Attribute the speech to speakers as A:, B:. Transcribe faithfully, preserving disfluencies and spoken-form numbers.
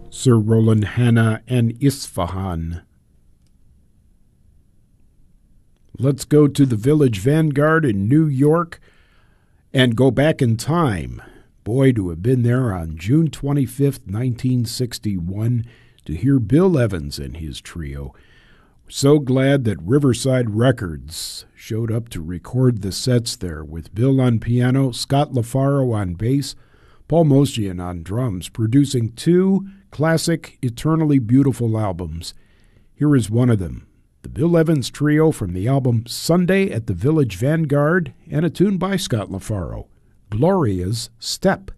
A: Sir Roland Hanna and Isfahan. Let's go to the Village Vanguard in New York and go back in time. Boy, to have been there on June twenty-fifth, nineteen sixty-one, to hear Bill Evans and his trio. So glad that Riverside Records showed up to record the sets there with Bill on piano, Scott LaFaro on bass, Paul Mostian on drums, producing two classic, eternally beautiful albums. Here is one of them, the Bill Evans Trio from the album Sunday at the Village Vanguard, and a tune by Scott LaFaro, Gloria's Step.